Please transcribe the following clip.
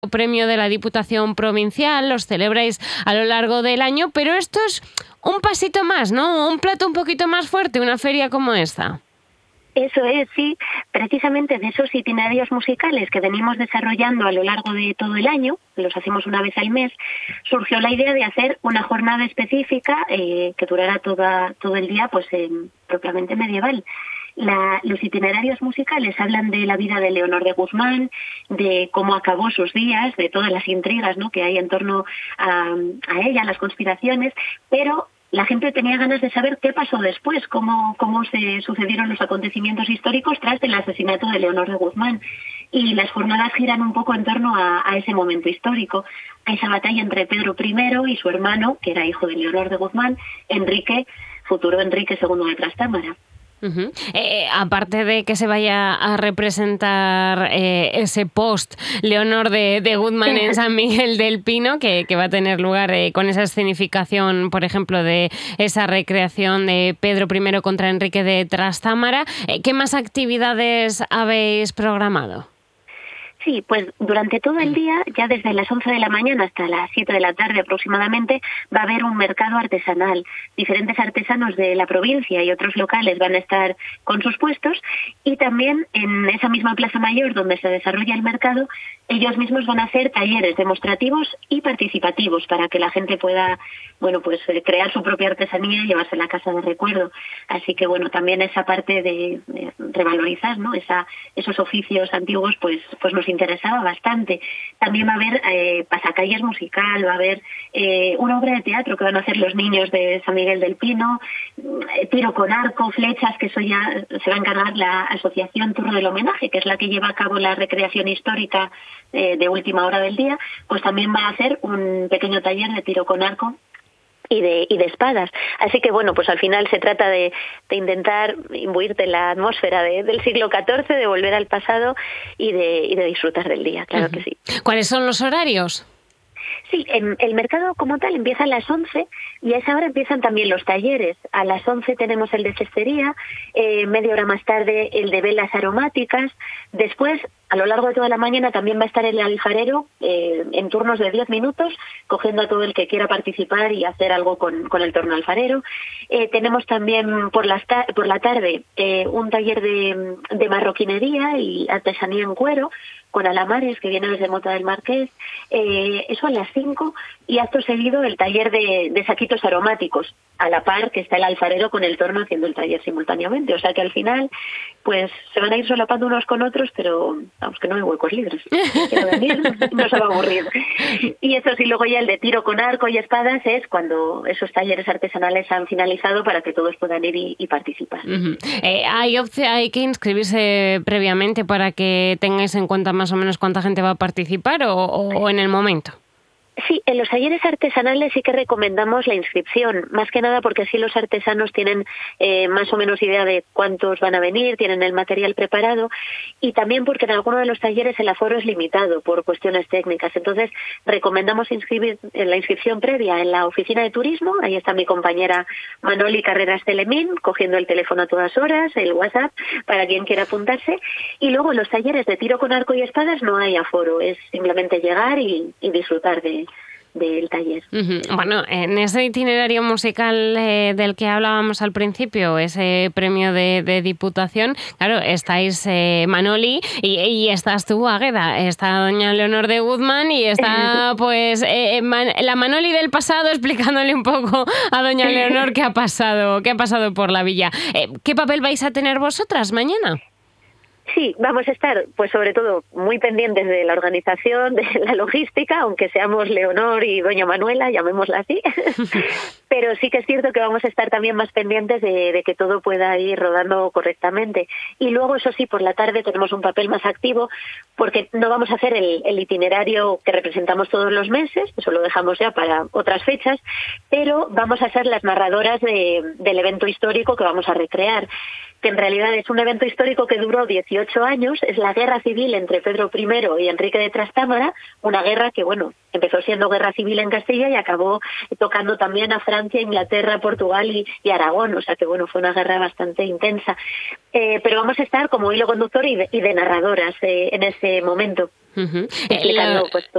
premio de la Diputación Provincial, los celebráis a lo largo del año, pero esto es un pasito más, ¿no? Un plato un poquito más fuerte, una feria como esta. Eso es, sí, precisamente de esos itinerarios musicales que venimos desarrollando a lo largo de todo el año, los hacemos una vez al mes, surgió la idea de hacer una jornada específica que durara todo el día, pues propiamente medieval. Los itinerarios musicales hablan de la vida de Leonor de Guzmán, de cómo acabó sus días, de todas las intrigas, ¿no?, que hay en torno a ella, las conspiraciones, pero la gente tenía ganas de saber qué pasó después, cómo se sucedieron los acontecimientos históricos tras el asesinato de Leonor de Guzmán. Y las jornadas giran un poco en torno a ese momento histórico, a esa batalla entre Pedro I y su hermano, que era hijo de Leonor de Guzmán, Enrique, futuro Enrique II de Trastámara. Uh-huh. Aparte de que se vaya a representar ese post Leonor de Guzmán en San Miguel del Pino, que va a tener lugar con esa escenificación, por ejemplo, de esa recreación de Pedro I contra Enrique de Trastámara, ¿qué más actividades habéis programado? Sí, pues durante todo el día, ya desde las 11 de la mañana hasta las 7 de la tarde aproximadamente, va a haber un mercado artesanal. Diferentes artesanos de la provincia y otros locales van a estar con sus puestos, y también en esa misma Plaza Mayor donde se desarrolla el mercado, ellos mismos van a hacer talleres demostrativos y participativos para que la gente pueda, bueno, pues crear su propia artesanía y llevársela a casa de recuerdo. Así que bueno, también esa parte de revalorizar, ¿no?, esos oficios antiguos, pues nos interesaba bastante. También va a haber pasacalles musical, va a haber una obra de teatro que van a hacer los niños de San Miguel del Pino, tiro con arco, flechas, que eso ya se va a encargar la Asociación Turno del Homenaje, que es la que lleva a cabo la recreación histórica de última hora del día, pues también va a hacer un pequeño taller de tiro con arco y de espadas. Así que bueno, pues al final se trata de intentar imbuirte en la atmósfera del siglo XIV, de volver al pasado y de disfrutar del día, claro que sí. ¿Cuáles son los horarios? Sí, el mercado como tal empieza a las 11 y a esa hora empiezan también los talleres. A las 11 tenemos el de cestería, media hora más tarde el de velas aromáticas. Después, a lo largo de toda la mañana, también va a estar el alfarero en turnos de 10 minutos, cogiendo a todo el que quiera participar y hacer algo con el torno alfarero. Tenemos también por la tarde un taller de marroquinería y artesanía en cuero, con alamares, que viene desde Mota del Marqués, eso a las 5, y acto seguido el taller de saquitos aromáticos, a la par que está el alfarero con el torno haciendo el taller simultáneamente. O sea que al final, pues se van a ir solapando unos con otros, pero vamos, que no hay huecos libres. Quiero venir, no se va a aburrir. Y eso sí, luego ya el de tiro con arco y espadas es cuando esos talleres artesanales han finalizado para que todos puedan ir y participar. Uh-huh. ¿Hay que inscribirse previamente para que tengáis en cuenta más o menos cuánta gente va a participar o en el momento? Sí, en los talleres artesanales sí que recomendamos la inscripción, más que nada porque así los artesanos tienen más o menos idea de cuántos van a venir, tienen el material preparado, y también porque en alguno de los talleres el aforo es limitado por cuestiones técnicas. Entonces recomendamos inscribir en la inscripción previa en la oficina de turismo. Ahí está mi compañera Manoli Carreras Telemín, cogiendo el teléfono a todas horas, el WhatsApp, para quien quiera apuntarse. Y luego en los talleres de tiro con arco y espadas no hay aforo, es simplemente llegar y disfrutar del taller. Uh-huh. Bueno, en ese itinerario musical del que hablábamos al principio, ese premio de Diputación, claro, estáis Manoli y estás tú, Águeda, está doña Leonor de Guzmán y está pues la Manoli del pasado explicándole un poco a doña Leonor qué ha pasado por la villa. ¿Qué papel vais a tener vosotras mañana? Sí, vamos a estar, pues sobre todo, muy pendientes de la organización, de la logística, aunque seamos Leonor y doña Manuela, llamémosla así. Pero sí que es cierto que vamos a estar también más pendientes de que todo pueda ir rodando correctamente. Y luego, eso sí, por la tarde tenemos un papel más activo, porque no vamos a hacer el itinerario que representamos todos los meses, eso lo dejamos ya para otras fechas, pero vamos a ser las narradoras del evento histórico que vamos a recrear, que en realidad es un evento histórico que duró 18 años, es la guerra civil entre Pedro I y Enrique de Trastámara, una guerra que, bueno, empezó siendo guerra civil en Castilla y acabó tocando también a Francia, Inglaterra, Portugal y Aragón. O sea que bueno, fue una guerra bastante intensa. Pero vamos a estar como hilo conductor y de narradoras en ese momento. Explicando pues